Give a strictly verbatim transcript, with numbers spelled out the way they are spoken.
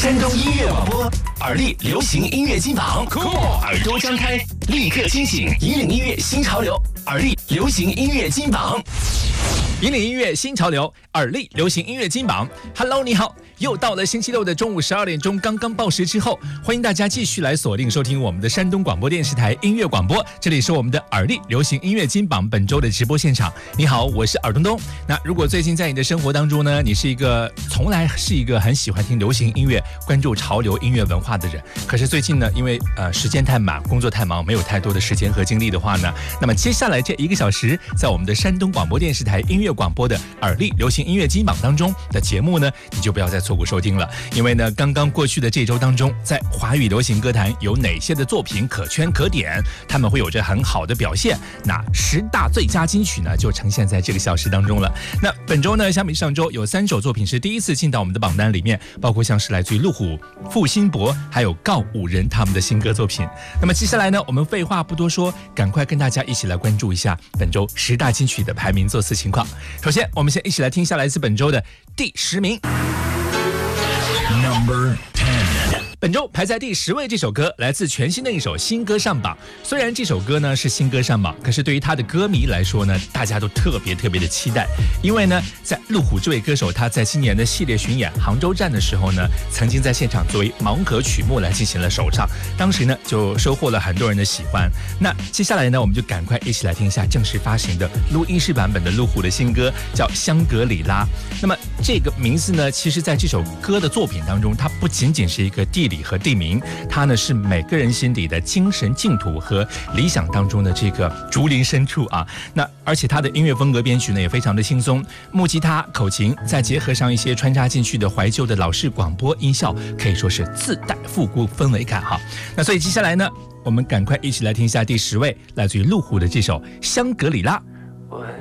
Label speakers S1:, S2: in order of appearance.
S1: 山东音乐广播，耳力流行音乐金榜，耳朵张开，立刻清醒，引领音乐新潮流，耳力流行音乐金榜。引领音乐新潮流，耳力流行音乐金榜。Hello， 你好，又到了星期六的中午十二点钟，刚刚报时之后，欢迎大家继续来锁定收听我们的山东广播电视台音乐广播，这里是我们的耳力流行音乐金榜本周的直播现场。你好，我是耳东东。那如果最近在你的生活当中呢，你是一个从来是一个很喜欢听流行音乐、关注潮流音乐文化的人，可是最近呢，因为呃时间太满，工作太忙，没有太多的时间和精力的话呢，那么接下来这一个小时，在我们的山东广播电视台音乐广播的耳力流行音乐金榜当中的节目呢，你就不要再错过收听了。因为呢，刚刚过去的这周当中，在华语流行歌坛有哪些的作品可圈可点，他们会有着很好的表现。那十大最佳金曲呢，就呈现在这个小时当中了。那本周呢，相比上周，有三首作品是第一次进到我们的榜单里面，包括像是来自于路虎、付辛博还有告五人他们的新歌作品。那么接下来呢，我们废话不多说，赶快跟大家一起来关注一下本周十大金曲的排名座次情况。首先，我们先一起来听一下来自本周的第十名。Number ten。本周排在第十位这首歌来自全新的一首新歌上榜。虽然这首歌呢是新歌上榜，可是对于他的歌迷来说呢，大家都特别特别的期待，因为呢，在路虎这位歌手他在今年的系列巡演杭州站的时候呢，曾经在现场作为盲盒曲目来进行了首唱，当时呢就收获了很多人的喜欢。那接下来呢，我们就赶快一起来听一下正式发行的录音室版本的路虎的新歌，叫《香格里拉》。那么这个名字呢，其实在这首歌的作品当中，它不仅仅是一个地理和地名，它呢是每个人心底的精神净土和理想当中的这个竹林深处啊。那而且它的音乐风格编曲呢也非常的轻松，木吉他、口琴，再结合上一些穿插进去的怀旧的老式广播音效，可以说是自带复古氛围感哈。那所以接下来呢，我们赶快一起来听一下第十位来自于路虎的这首《香格里拉》。
S2: 我